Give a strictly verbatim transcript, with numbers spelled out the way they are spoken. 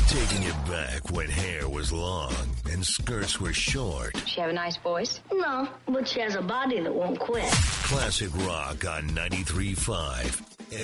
Taking it back when hair was long and skirts were short. Does she have a nice voice? No, but she has a body that won't quit. Classic rock on ninety-three point five